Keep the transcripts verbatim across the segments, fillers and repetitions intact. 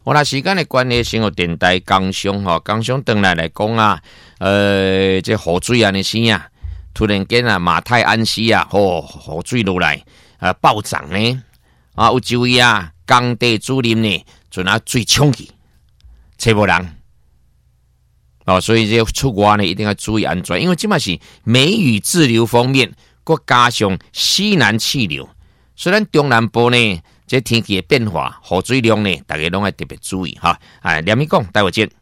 好啦，时间的关系，先有电台工商吼，工商转来来讲啊，呃，这雨水啊，那是啊，突然间啊，马太安溪啊，哦，雨水落来啊，暴涨呢，啊，有一位啊，工地主任呢，就拿水冲去，找无人。哦，所以这出国呢，一定要注意安全，因为这嘛是梅雨滞留锋面，再加上西南气流，虽然中南部呢。这天气的变化，雨水量呢，大家拢要特别注意哈。哎，连咪讲，待会见。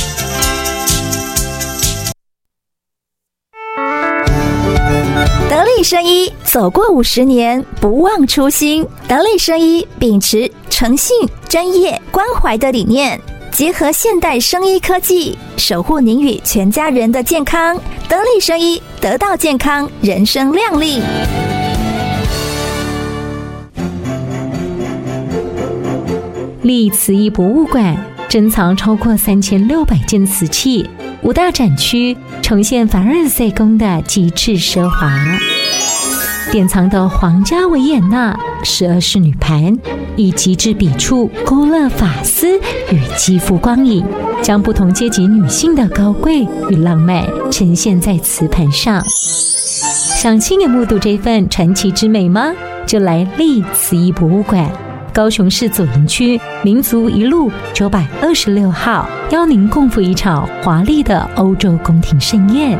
得力生医走过五十年，不忘初心。得力生医秉持诚信、专业、关怀的理念，结合现代生医科技，守护您与全家人的健康。得力生医，得到健康，人生亮丽。 立慈义博物馆珍藏超过三千六百件瓷器，五大展区呈现凡尔赛宫的极致奢华，典藏的皇家维也纳十二仕女盘，以极致笔触勾勒发丝与肌肤光影，将不同阶级女性的高贵与浪漫呈现在瓷盘上。想亲眼目睹这份传奇之美吗？就来立慈义博物馆。高雄市左营区民族一路九百二十六号，邀您共赴一场华丽的欧洲宫廷盛宴。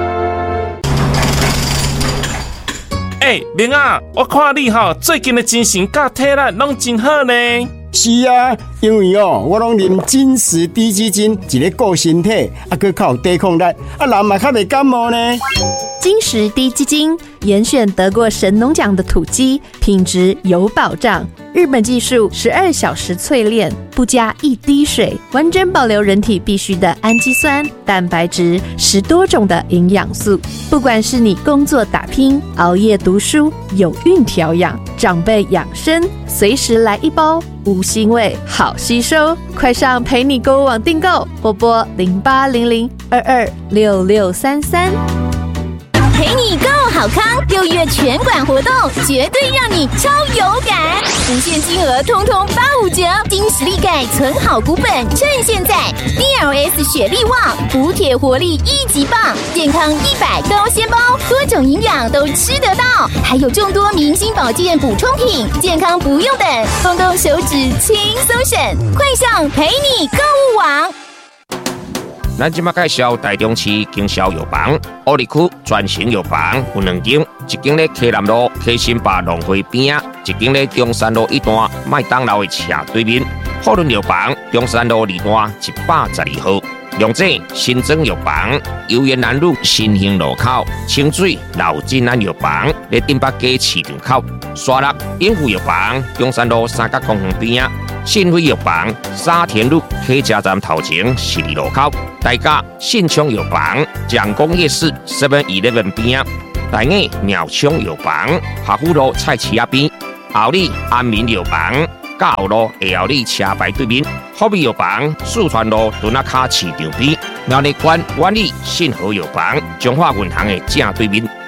哎、欸，明啊，我看你哈最近的精神甲体力拢真好呢。 是啊，因为哦，我拢啉金石低基金，一个顾身体，啊，佮较有抵抗力，啊，人嘛较袂感冒呢。 金石低基金严选得过神农奖的土鸡，品质有保障。日本技术十二小时淬炼，不加一滴水，完整保留人体必需的氨基酸、蛋白质，十多种的营养素。不管是你工作打拼、熬夜读书、有孕调养、长辈养生，随时来一包，无腥味，好吸收。快上陪你购物网订购，拨拨零八零零二二六六三三。 陪你购好康，六月全馆活动绝对让你超有感，无限金额通通八五折，金实力钙存好股本，趁现在 D L S 雪力旺，补铁活力一级棒，健康一百高纤包，多种营养都吃得到，还有众多明星保健补充品，健康不用等，动动手指轻松省，快上陪你购物网。 咱即马介绍台中市经销药房，乌里区专型药房有两间，一间咧溪南路溪新坝农会边啊，一间咧中山路一段麦当劳的斜对面。富润药房中山路二段一百十二号。龙井新增药房，游园南路新兴路口，清水老金安药房咧顶北街市场口，沙鹿永福药房中山路三角公园边啊，信辉药房沙田路客家站头前十二路口，大家信昌药房蒋公夜市 seven eleven 边啊，大雅鸟昌药房华富路菜市仔边，后里安民药房。嘉后路下后里车牌对面，福美药房四川路墩仔卡市场边，苗栗县万里信和药房中华银行的正对面。